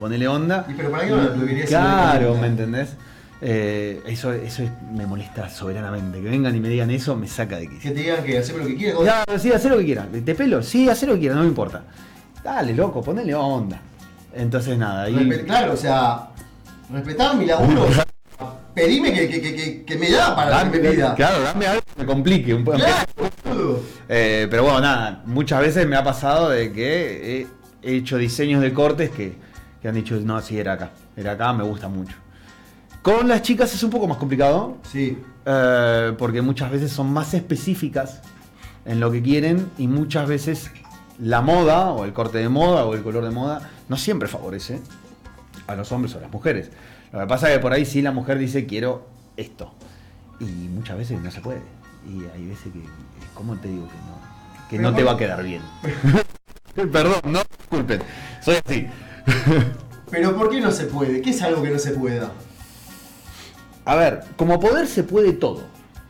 ponele onda. ¿Y pero para qué no lo querías? Claro, ¿me entendés? Me molesta soberanamente. Que vengan y me digan eso me saca de quicio. Que te digan que haceme lo que quieras. Claro, sí, hacé lo que quieras. ¿Te pelo? Sí, hacé lo que quieras, no me importa. Dale, loco, ponele onda. Entonces nada, ahí... Claro, o sea, respetar mi laburo. Pedime que me da para que me pida. Claro, dame algo que me complique un poco. Claro. Pero bueno, nada, muchas veces me ha pasado de que he hecho diseños de cortes que han dicho, no, sí, era acá, me gusta mucho. Con las chicas es un poco más complicado. Sí. Porque muchas veces son más específicas en lo que quieren y muchas veces la moda o el corte de moda o el color de moda no siempre favorece a los hombres o a las mujeres. Lo que pasa es que por ahí sí la mujer dice quiero esto y muchas veces no se puede y hay veces que, ¿cómo te digo que no te va a quedar bien? Perdón, no disculpen, soy así. Pero ¿por qué no se puede? ¿Qué es algo que no se pueda? A ver, como poder se puede todo.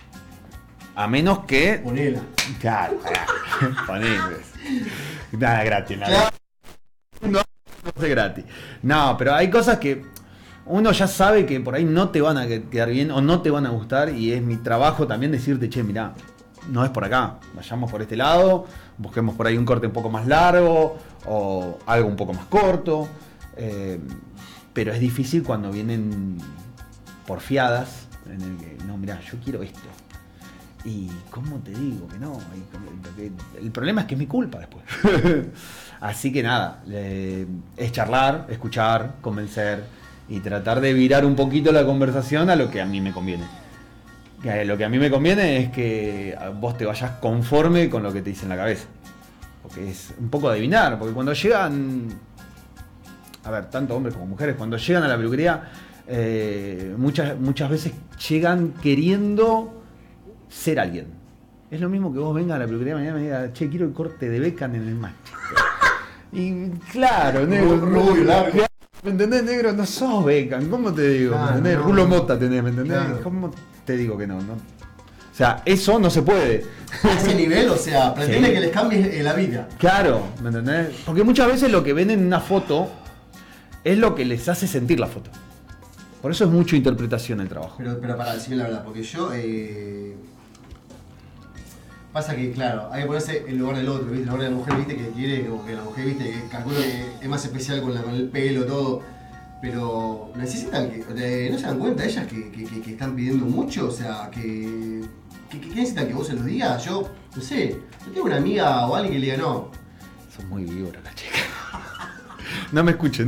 A menos que... Ponela. Claro, ponela. Nada gratis, nada. Claro. No es gratis. No, pero hay cosas que uno ya sabe que por ahí no te van a quedar bien o no te van a gustar y es mi trabajo también decirte, che, mirá, no es por acá, vayamos por este lado, busquemos por ahí un corte un poco más largo o algo un poco más corto. Pero es difícil cuando vienen porfiadas en el que, no, mirá, yo quiero esto. Y ¿cómo te digo que no? El problema es que es mi culpa después. Así que nada, es charlar, escuchar, convencer y tratar de virar un poquito la conversación a lo que a mí me conviene. Lo que a mí me conviene es que vos te vayas conforme con lo que te dice en la cabeza. Porque es un poco adivinar, porque cuando llegan, a ver, tanto hombres como mujeres, cuando llegan a la peluquería, muchas veces llegan queriendo ser alguien. Es lo mismo que vos vengas a la peluquería mañana y me digas, che, quiero el corte de Beckham en el Manchester. Y claro, negro, rubio, largo. ¿Me entendés, negro? No sos Beckham, ¿cómo te digo? Claro, ¿Me entendés? no. Rulo Mota tenés, ¿me entendés? Claro. ¿Cómo te digo que no? O sea, eso no se puede. A ese nivel, o sea, pretende Sí. que les cambie la vida. Claro, ¿me entendés? Porque muchas veces lo que ven en una foto es lo que les hace sentir la foto. Por eso es mucho interpretación el trabajo. Pero para decirme la verdad, porque yo... Pasa que, claro, hay que ponerse en lugar del otro, ¿viste? En lugar de la mujer, ¿viste? Que quiere, como que la mujer, ¿viste? Que calculo que es más especial con el pelo, todo. Pero necesitan que... ¿No se dan cuenta ellas que están pidiendo mucho? O sea, que necesitan que vos se los digas. Yo, no sé, yo tengo una amiga o alguien que le diga no. Son muy víboras las chicas. No me escuchen.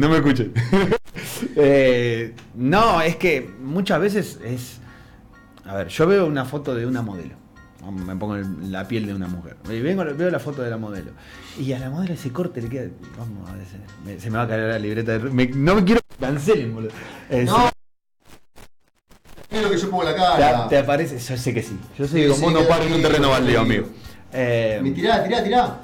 No, es que muchas veces es... A ver, yo veo una foto de una modelo. Me pongo en la piel de una mujer. Veo la foto de la modelo. Y a la modelo ese corte le queda... Vamos a ver, se me va a caer la libreta. No me quiero que cancelen, boludo. No. Es lo que yo pongo en la cara. ¿Te aparece? Yo sé que sí. Yo soy Sí, como sí, monopar en un terreno baldío, amigo. Me tirá. Tirá.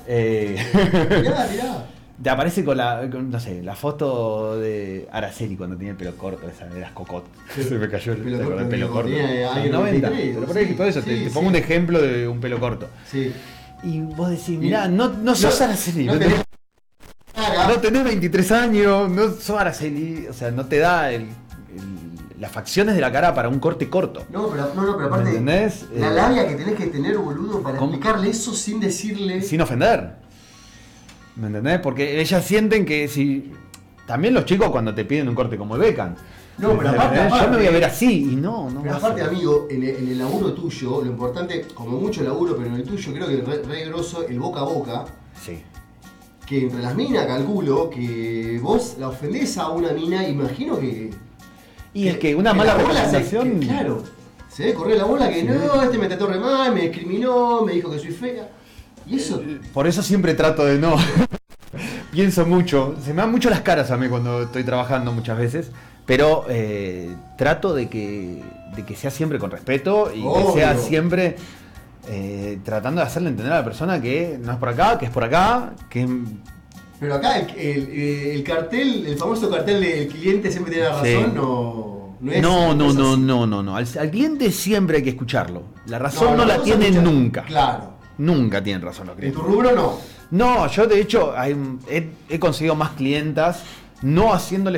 Te aparece con no sé, la foto de Araceli cuando tenía el pelo corto, esa de las cocot. Se me cayó el pelo corto. Año 90. 93, Pero por ahí, sí, todo eso, sí, te pongo un ejemplo de un pelo corto. Sí. Y vos decís, mirá, no sos Araceli. No tenés 23 años, no sos Araceli. O sea, no te da las facciones de la cara para un corte corto. No, pero aparte, ¿entendés? La labia que tenés que tener, boludo, para explicarle eso sin decirle... Sin ofender. ¿Me entendés? Porque ellas sienten que si... También los chicos cuando te piden un corte como el Beckham. No, pero aparte, yo me voy a ver así y no pero aparte, amigo, en el laburo tuyo, lo importante, como mucho laburo, pero en el tuyo creo que re grosso, el boca a boca. Sí. Que entre las minas calculo que vos la ofendés a una mina, imagino que... Y es que una mala la bola representación... claro, se ve correr la bola que sí. No, este me trató re mal, me discriminó, me dijo que soy fea. Y eso... Por eso siempre trato de no... Pienso mucho, se me dan mucho las caras a mí cuando estoy trabajando muchas veces, pero trato de que sea siempre con respeto y Obvio. que sea siempre tratando de hacerle entender a la persona que no es por acá, que es por acá, que... Pero acá el cartel, el famoso cartel del cliente siempre tiene la razón, Sí. no es... No. Al cliente siempre hay que escucharlo. La razón no la tiene nunca. Claro. Nunca tienen razón los En clientes. tu rubro no. No, yo de hecho he conseguido más clientas no haciéndole